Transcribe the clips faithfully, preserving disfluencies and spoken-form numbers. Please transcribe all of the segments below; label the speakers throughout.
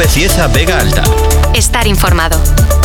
Speaker 1: COPE Cieza Vega Alta.
Speaker 2: Estar informado.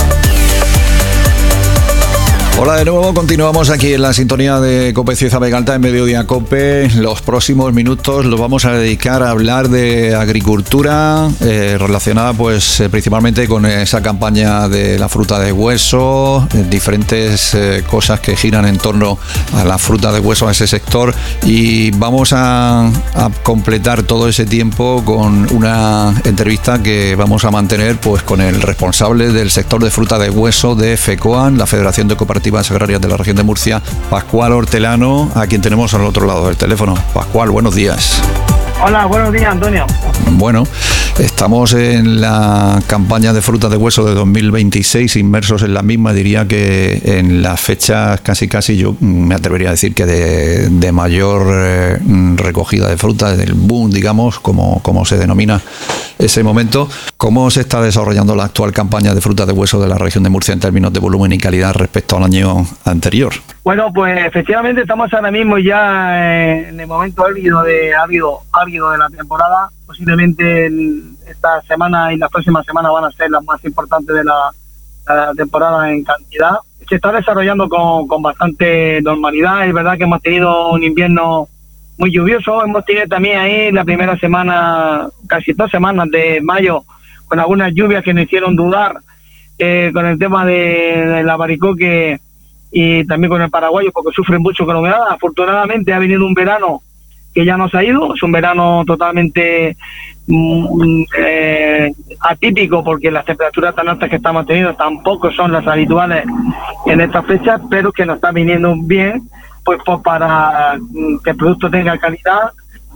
Speaker 3: Hola de nuevo, continuamos aquí en la sintonía de COPE Cieza Vega Alta en Mediodía COPE. Los próximos minutos los vamos a dedicar a hablar de agricultura eh, relacionada pues eh, principalmente con esa campaña de la fruta de hueso, eh, diferentes eh, cosas que giran en torno a la fruta de hueso, a ese sector, y vamos a, a completar todo ese tiempo con una entrevista que vamos a mantener pues con el responsable del sector de fruta de hueso de FECOAN, la Federación de Cooperativas Agrarias de la región de Murcia, Pascual Hortelano, a quien tenemos al otro lado del teléfono. Pascual, buenos días.
Speaker 4: Hola, buenos días, Antonio.
Speaker 3: Bueno, estamos en la campaña de fruta de hueso de dos mil veintiséis, inmersos en la misma. Diría que en las fechas casi casi yo me atrevería a decir que de, de mayor eh, recogida de fruta, del boom, digamos, como, como se denomina ese momento. ¿Cómo se está desarrollando la actual campaña de fruta de hueso de la región de Murcia en términos de volumen y calidad respecto al año anterior?
Speaker 4: Bueno, pues efectivamente estamos ahora mismo ya en el momento álgido de, álgido, álgido de la temporada. Posiblemente el, esta semana y las próximas semanas van a ser las más importantes de la, la temporada en cantidad. Se está desarrollando con, con bastante normalidad. Es verdad que hemos tenido un invierno muy lluvioso. Hemos tenido también ahí la primera semana, casi dos semanas de mayo, con algunas lluvias que nos hicieron dudar eh, con el tema de, de la albaricoque y también con el paraguayo, porque sufren mucho con la humedad. Afortunadamente ha venido un verano que ya nos ha ido, es un verano totalmente mm, eh, atípico, porque las temperaturas tan altas que estamos teniendo tampoco son las habituales en estas fechas, pero que nos está viniendo bien, pues, pues para que el producto tenga calidad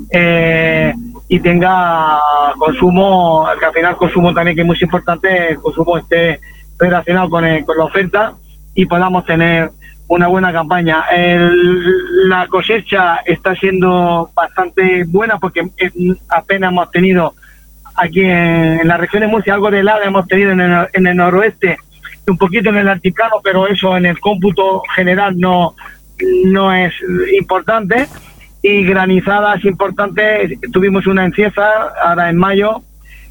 Speaker 4: eh, y tenga consumo, que al final consumo también, que es muy importante, el consumo esté relacionado con, el, con la oferta y podamos tener una buena campaña. El, la cosecha está siendo bastante buena, porque apenas hemos tenido aquí en, en la región de Murcia algo de helada, hemos tenido en el, en el noroeste, un poquito en el altiplano, pero eso en el cómputo general no, no es importante. Y granizadas importantes, tuvimos una en Cieza ahora en mayo,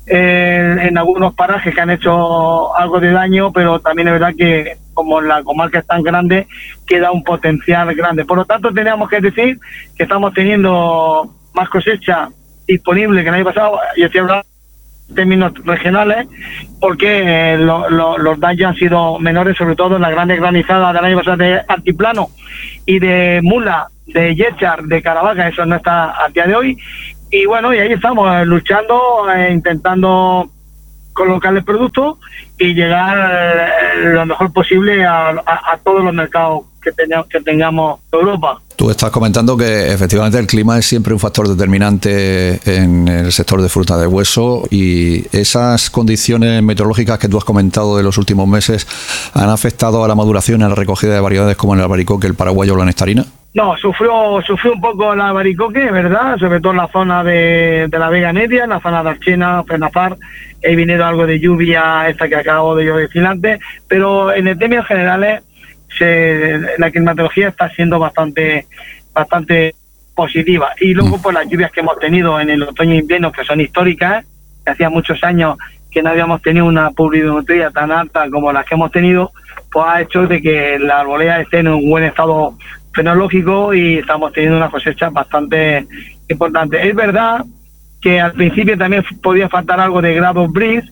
Speaker 4: eh, en algunos parajes que han hecho algo de daño, pero también es verdad que como la comarca es tan grande, queda un potencial grande. Por lo tanto, teníamos que decir que estamos teniendo más cosecha disponible que el año pasado, y estoy hablando en términos regionales, porque eh, lo, lo, los daños han sido menores, sobre todo en las grandes granizadas del año pasado de altiplano y de Mula, de Yechar, de Caravaca. Eso no está a día de hoy. Y bueno, y ahí estamos eh, luchando, eh, intentando colocar el producto y llegar eh, lo mejor posible a, a, a todos los mercados que, tengamos, que tengamos en Europa.
Speaker 3: Tú estás comentando que efectivamente el clima es siempre un factor determinante en el sector de fruta de hueso, y esas condiciones meteorológicas que tú has comentado de los últimos meses han afectado a la maduración y a la recogida de variedades como el albaricoque, el paraguayo o la nectarina.
Speaker 4: No, sufrió sufrió un poco la albaricoque, ¿verdad? Sobre todo en la zona de, de la Vega Media, en la zona de Archena, Fenafar. He venido algo de lluvia, esta que acabo de yo decir antes, pero en el términos generales se, la climatología está siendo bastante bastante positiva. Y luego por las lluvias que hemos tenido en el otoño e invierno, que son históricas, que hacía muchos años que no habíamos tenido una pluviometría tan alta como las que hemos tenido, pues ha hecho de que la arboleda esté en un buen estado fenológico y estamos teniendo una cosecha bastante importante. Es verdad que al principio también podía faltar algo de grado bris,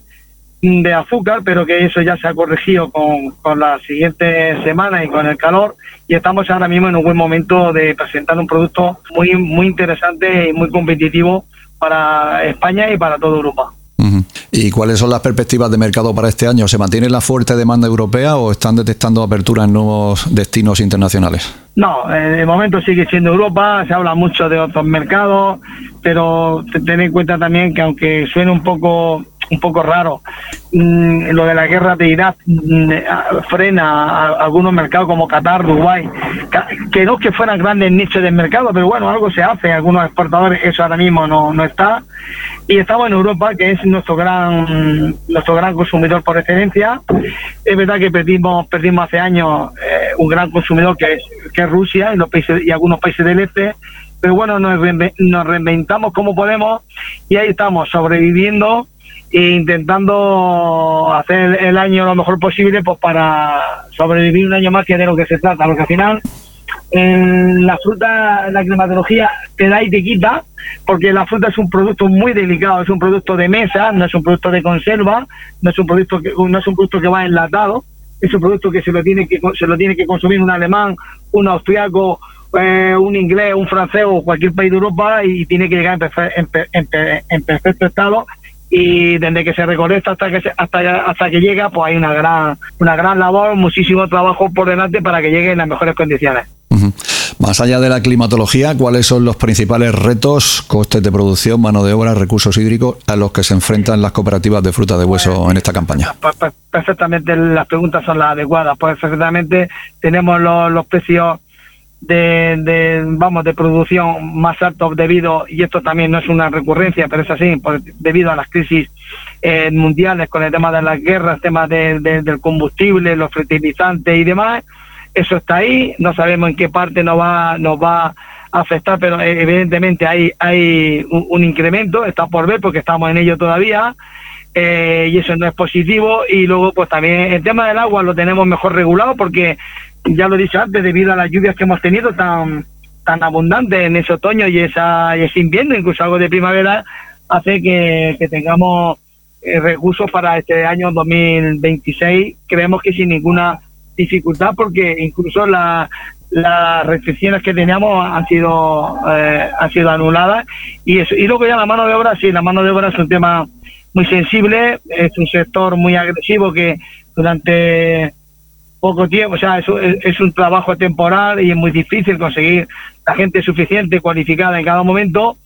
Speaker 4: de azúcar, pero que eso ya se ha corregido con, con las siguientes semanas y con el calor, y estamos ahora mismo en un buen momento de presentar un producto muy, muy interesante y muy competitivo para España y para toda Europa.
Speaker 3: Uh-huh. ¿Y cuáles son las perspectivas de mercado para este año? ¿Se mantiene la fuerte demanda europea o están detectando apertura en nuevos destinos internacionales?
Speaker 4: No, en el momento sigue siendo Europa, se habla mucho de otros mercados, pero ten en cuenta también que aunque suene un poco un poco raro, mmm, lo de la guerra de Irak mmm, frena a algunos mercados como Qatar, Dubái, que no es que fueran grandes nichos del mercado, pero bueno, algo se hace, algunos exportadores, eso ahora mismo no, no está, y estamos en Europa, que es nuestro gran nuestro gran consumidor por excelencia. Es verdad que perdimos perdimos hace años eh, un gran consumidor que es, que es Rusia y, los países, y algunos países del este, pero bueno, nos, reinve, nos reinventamos como podemos y ahí estamos sobreviviendo e intentando hacer el año lo mejor posible pues para sobrevivir un año más, que de lo que se trata, porque al final en la fruta, la climatología te da y te quita, porque la fruta es un producto muy delicado, es un producto de mesa, no es un producto de conserva, no es un producto que no es un producto que va enlatado, es un producto que se lo tiene que se lo tiene que consumir un alemán, un austriaco, eh, un inglés, un francés o cualquier país de Europa, y tiene que llegar en, perfe- en, per- en, per- en perfecto estado, y desde que se recolecta hasta que se, hasta hasta que llega, pues hay una gran una gran labor, muchísimo trabajo por delante para que llegue en las mejores condiciones.
Speaker 3: Uh-huh. Más allá de la climatología, ¿cuáles son los principales retos, costes de producción, mano de obra, recursos hídricos a los que se enfrentan las cooperativas de fruta de hueso en esta campaña?
Speaker 4: Pues, pues, perfectamente, las preguntas son las adecuadas. Pues perfectamente tenemos los, los precios de, de vamos de producción más altos debido, y esto también no es una recurrencia, pero es así, por, debido a las crisis eh, mundiales con el tema de las guerras, el tema de, de, del combustible, los fertilizantes y demás. Eso está ahí, no sabemos en qué parte nos va nos va a afectar, pero evidentemente hay hay un, un incremento, está por ver porque estamos en ello todavía, eh, y eso no es positivo. Y luego pues también el tema del agua lo tenemos mejor regulado, porque ya lo he dicho antes, debido a las lluvias que hemos tenido tan tan abundantes en ese otoño y esa y ese invierno, incluso algo de primavera, hace que, que tengamos eh, recursos para este año dos mil veintiséis, creemos que sin ninguna dificultad, porque incluso la, las restricciones que teníamos han sido eh, han sido anuladas. Y eso, y luego ya la mano de obra, sí, la mano de obra es un tema muy sensible, es un sector muy agresivo que durante poco tiempo, o sea, es, es un trabajo temporal y es muy difícil conseguir la gente suficiente, cualificada en cada momento,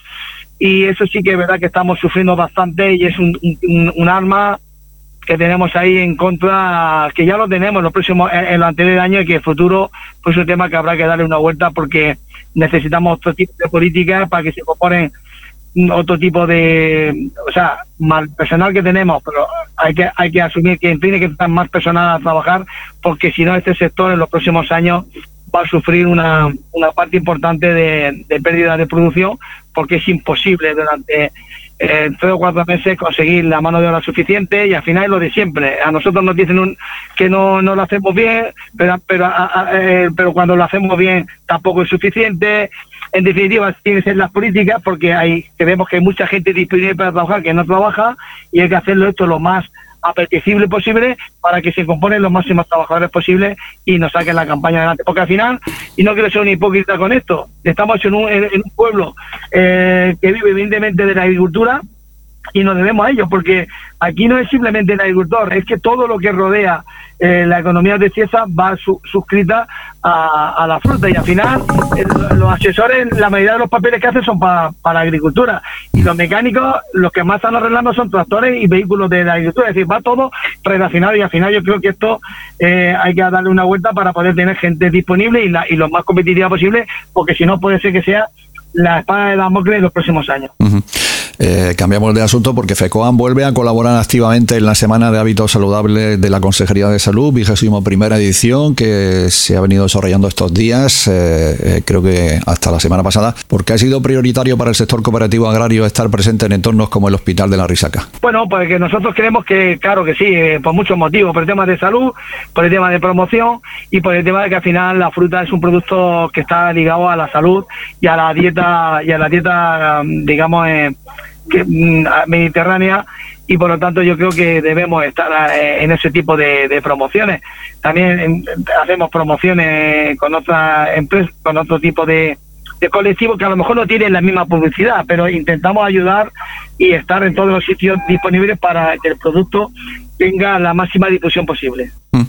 Speaker 4: y eso sí que es verdad que estamos sufriendo bastante, y es un, un, un arma que tenemos ahí en contra, que ya lo tenemos en los próximos, en los anteriores años, y que el futuro pues es un tema que habrá que darle una vuelta, porque necesitamos otro tipo de políticas para que se incorporen otro tipo de, o sea, mal personal que tenemos, pero hay que hay que asumir que tiene que estar más personal a trabajar, porque si no este sector en los próximos años va a sufrir una, una parte importante de, de pérdida de producción, porque es imposible durante eh, tres o cuatro meses conseguir la mano de obra suficiente, y al final es lo de siempre. A nosotros nos dicen un, que no, no lo hacemos bien, pero pero a, a, eh, pero cuando lo hacemos bien tampoco es suficiente. En definitiva, tienen que ser las políticas, porque hay creemos que hay mucha gente disponible para trabajar que no trabaja, y hay que hacerlo esto lo más apetecible posible para que se componen los máximos trabajadores posibles y nos saquen la campaña adelante. Porque al final, y no quiero ser un hipócrita con esto, estamos en un, en, en un pueblo eh, que vive evidentemente de la agricultura, y nos debemos a ellos, porque aquí no es simplemente el agricultor, es que todo lo que rodea eh, la economía de Cieza va su, suscrita a, a la fruta, y al final eh, los asesores, la mayoría de los papeles que hacen son para para la agricultura, y los mecánicos, los que más están arreglando son tractores y vehículos de la agricultura, es decir, va todo relacionado, y al final yo creo que esto eh, hay que darle una vuelta para poder tener gente disponible y, la, y lo más competitiva posible, porque si no puede ser que sea la espada de Damocles en los próximos años.
Speaker 3: Uh-huh. Eh, cambiamos de asunto porque FECOAM vuelve a colaborar activamente en la Semana de Hábitos Saludables de la Consejería de Salud, vigésimo primera edición, que se ha venido desarrollando estos días, eh, eh, creo que hasta la semana pasada, porque ha sido prioritario para el sector cooperativo agrario estar presente en entornos como el Hospital de la Risaca.
Speaker 4: Bueno, pues que nosotros creemos que, claro que sí, eh, por muchos motivos, por el tema de salud, por el tema de promoción y por el tema de que al final la fruta es un producto que está ligado a la salud y a la dieta, y a la dieta, digamos, eh, que, mediterránea, y por lo tanto yo creo que debemos estar en ese tipo de, de promociones. También en, hacemos promociones con otras empresas, con otro tipo de, de colectivos que a lo mejor no tienen la misma publicidad, pero intentamos ayudar y estar en todos los sitios disponibles para que el producto tenga la máxima difusión posible.
Speaker 3: Mm.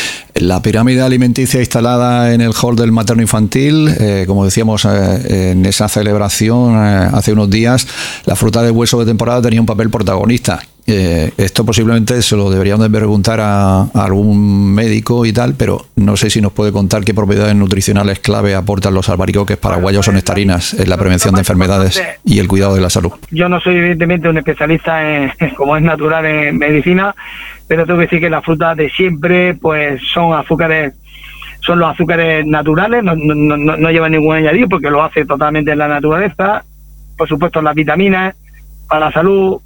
Speaker 3: La pirámide alimenticia instalada en el hall del materno infantil, eh, como decíamos eh, en esa celebración eh, hace unos días, la fruta de hueso de temporada tenía un papel protagonista. Eh, esto posiblemente se lo deberíamos de preguntar a, a algún médico y tal, pero no sé si nos puede contar qué propiedades nutricionales clave aportan los albaricoques paraguayos o nectarinas en la prevención de enfermedades y el cuidado de la salud.
Speaker 4: Yo no soy evidentemente un especialista en, como es natural en medicina, pero tengo que decir que las frutas de siempre pues son azúcares, son los azúcares naturales, no, no, no, no llevan ningún añadido porque lo hace totalmente en la naturaleza. Por supuesto las vitaminas para la salud,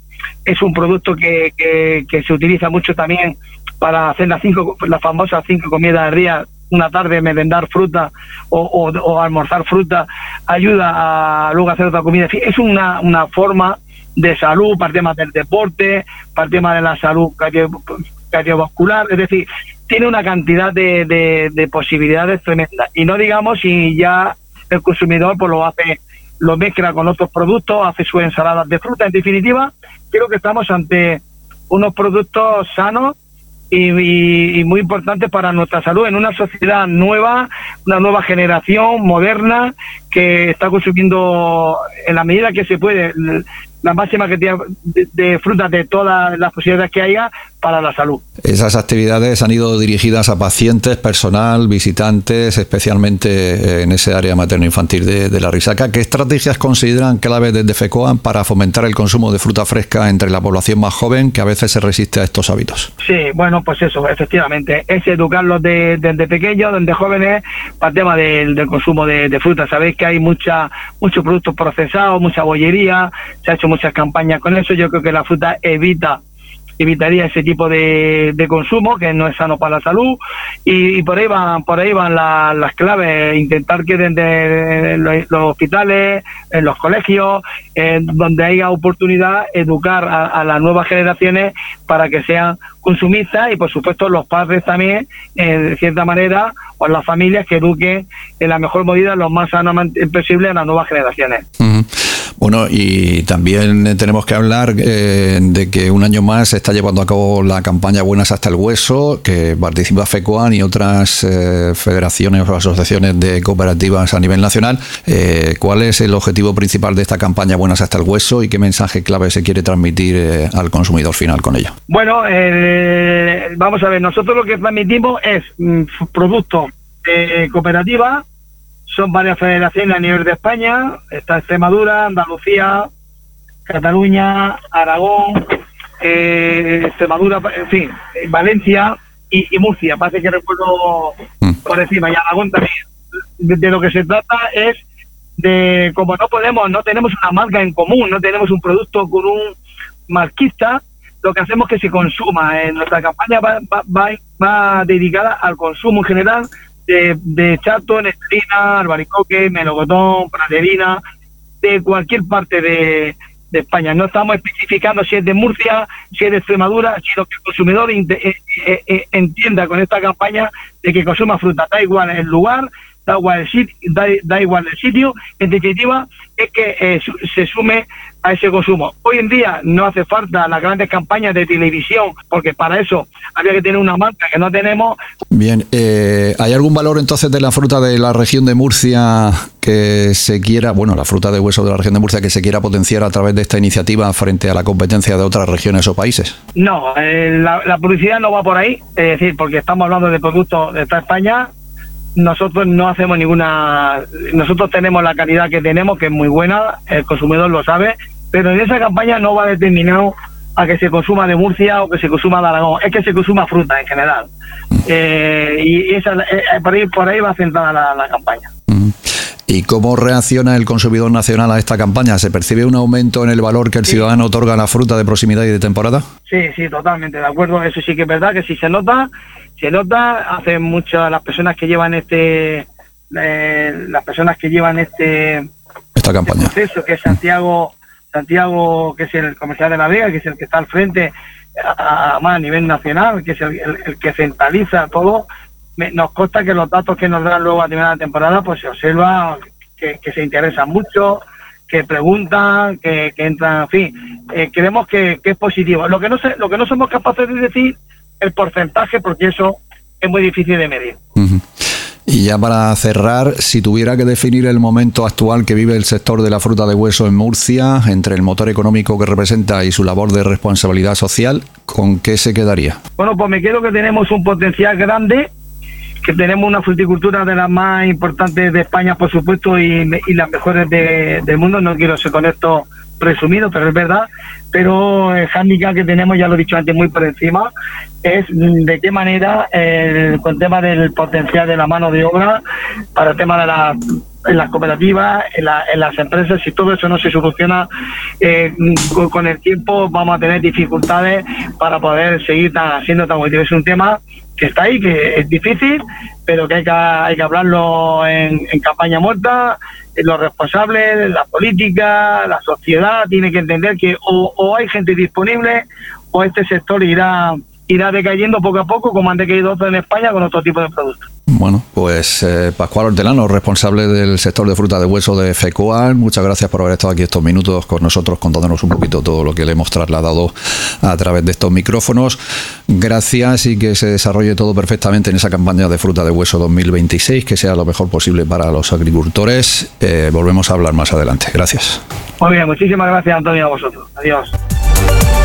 Speaker 4: es un producto que, que, que se utiliza mucho también para hacer las cinco, las famosas cinco comidas al día. Una tarde merendar fruta o, o, o almorzar fruta ayuda a luego hacer otra comida. Es una, una forma de salud para el tema del deporte, para el tema de la salud cardio, cardiovascular, es decir, tiene una cantidad de, de, de posibilidades tremendas. Y no digamos si ya el consumidor pues lo hace, lo mezcla con otros productos, hace sus ensaladas de fruta. En definitiva, creo que estamos ante unos productos sanos Y, y, y muy importante para nuestra salud en una sociedad nueva, una nueva generación moderna que está consumiendo en la medida que se puede la máxima cantidad de, de frutas de todas las posibilidades que haya para la salud.
Speaker 3: Esas actividades han ido dirigidas a pacientes, personal, visitantes, especialmente en ese área materno-infantil de, de la Risaca. ¿Qué estrategias consideran clave desde FECOAM para fomentar el consumo de fruta fresca entre la población más joven que a veces se resiste a estos hábitos?
Speaker 4: Sí, bueno, pues eso, efectivamente, es educarlos desde de, de pequeños, desde jóvenes, para el tema del, del consumo de, de fruta. Sabéis que hay mucha muchos productos procesados, mucha bollería, se ha hecho muchas campañas con eso. Yo creo que la fruta evita evitaría ese tipo de, de consumo que no es sano para la salud, y, y por ahí van por ahí van la, las claves, intentar que desde los, los hospitales, en los colegios, eh, donde haya oportunidad, educar a, a las nuevas generaciones para que sean consumistas, y por supuesto los padres también, eh, de cierta manera, o las familias, que eduquen en la mejor medida, lo más sano posible, a las nuevas generaciones.
Speaker 3: Uh-huh. Bueno, y también tenemos que hablar eh, de que un año más se está llevando a cabo la campaña Buenas hasta el Hueso, que participa FECOAM y otras eh, federaciones o asociaciones de cooperativas a nivel nacional. Eh, ¿Cuál es el objetivo principal de esta campaña Buenas hasta el Hueso y qué mensaje clave se quiere transmitir eh, al consumidor final con ello?
Speaker 4: Bueno, eh, vamos a ver, nosotros lo que transmitimos es mm, productos de cooperativa. Son varias federaciones a nivel de España, está Extremadura, Andalucía, Cataluña, Aragón, eh, Extremadura, en fin, Valencia y, y Murcia, parece que recuerdo por encima, y Aragón también. De, de lo que se trata es de, como no podemos, no tenemos una marca en común, no tenemos un producto con un marquista, lo que hacemos es que se consuma. En nuestra campaña va, va, va, va dedicada al consumo en general, de, de chato, nectarina, albaricoque, melocotón, praderina, de cualquier parte de, de España. No estamos especificando si es de Murcia, si es de Extremadura, sino que el consumidor eh, eh, eh, entienda con esta campaña de que consuma fruta, da igual el lugar, da igual el sitio, da, da igual el sitio. En definitiva, es que eh, su, se sume a ese consumo. Hoy en día no hace falta las grandes campañas de televisión, porque para eso había que tener una marca que no tenemos.
Speaker 3: Bien, eh, ¿hay algún valor entonces de la fruta de la región de Murcia que se quiera, bueno, la fruta de hueso de la región de Murcia que se quiera potenciar a través de esta iniciativa frente a la competencia de otras regiones o países?
Speaker 4: No, eh, la, la publicidad no va por ahí, es decir, porque estamos hablando de productos de toda España. Nosotros no hacemos ninguna, nosotros tenemos la calidad que tenemos, que es muy buena, el consumidor lo sabe, pero en esa campaña no va determinado a que se consuma de Murcia o que se consuma de Aragón, es que se consuma fruta en general. Eh, y esa, eh, por, ahí, por ahí va centrada la, la campaña.
Speaker 3: ¿Y cómo reacciona el consumidor nacional a esta campaña? ¿Se percibe un aumento en el valor que el sí. ciudadano otorga a la fruta de proximidad y de temporada?
Speaker 4: Sí, sí, totalmente, de acuerdo. Eso sí que es verdad, que sí se nota, se nota, hacen muchas las personas que llevan este, eh, las personas que llevan este,
Speaker 3: esta campaña.
Speaker 4: Este proceso, que es Santiago, Santiago, que es el comercial de La Vega, que es el que está al frente a, a, a nivel nacional, que es el, el, el que centraliza todo. Me, nos consta que los datos que nos dan luego a terminar la temporada, pues se observa que, que se interesan mucho, que preguntan, que, que entran, en fin, eh, creemos que, que es positivo. Lo que no sé, lo que no somos capaces de decir el porcentaje, porque eso es muy difícil de medir.
Speaker 3: Uh-huh. Y ya para cerrar, si tuviera que definir el momento actual que vive el sector de la fruta de hueso en Murcia, entre el motor económico que representa y su labor de responsabilidad social, ¿con qué se quedaría?
Speaker 4: Bueno, pues me quedo que tenemos un potencial grande, que tenemos una fruticultura de las más importantes de España, por supuesto, y, y las mejores de, del mundo. No quiero ser con esto presumido, pero es verdad. Pero el hándicap que tenemos, ya lo he dicho antes, muy por encima, es de qué manera, el, con el tema del potencial de la mano de obra, para el tema de la en las cooperativas, en, la, en las empresas. Si todo eso no se soluciona eh, con, con el tiempo, vamos a tener dificultades para poder seguir tan, siendo tan competitivos. Es un tema que está ahí, que es difícil, pero que hay que, hay que hablarlo en, en campaña muerta. Los responsables, la política, la sociedad tiene que entender que o, o hay gente disponible o este sector irá irá decayendo poco a poco, como han decaído otros en España con otro tipo de productos.
Speaker 3: Bueno, pues eh, Pascual Hortelano, responsable del sector de fruta de hueso de FECOAL, muchas gracias por haber estado aquí estos minutos con nosotros, contándonos un poquito todo lo que le hemos trasladado a través de estos micrófonos. Gracias, y que se desarrolle todo perfectamente en esa campaña de fruta de hueso dos mil veintiséis, que sea lo mejor posible para los agricultores. Eh, volvemos a hablar más adelante. Gracias.
Speaker 4: Muy bien, muchísimas gracias, Antonio, a vosotros. Adiós.